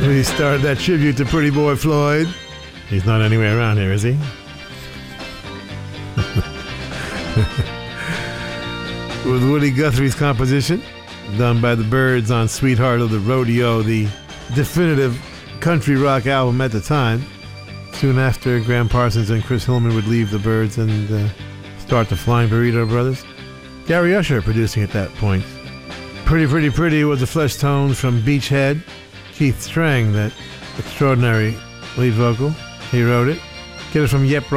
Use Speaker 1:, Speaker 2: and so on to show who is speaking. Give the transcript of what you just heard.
Speaker 1: We started that tribute to Pretty Boy Floyd. He's not anywhere around here, is he? With Woody Guthrie's composition, done by the Byrds on Sweetheart of the Rodeo, the definitive country rock album at the time. Soon after, Graham Parsons and Chris Hillman would leave the Byrds and start the Flying Burrito Brothers. Gary Usher producing at that point. Pretty Pretty Pretty was the flesh tones from Beachhead. Keith Strang, that extraordinary lead vocal, he wrote it. Get it from Yep